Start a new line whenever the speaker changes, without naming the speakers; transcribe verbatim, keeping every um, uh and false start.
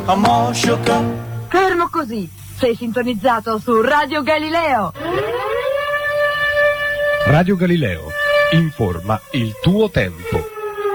a Moscica.
Fermo così, sei sintonizzato su Radio Galileo.
Radio Galileo, informa il tuo tempo.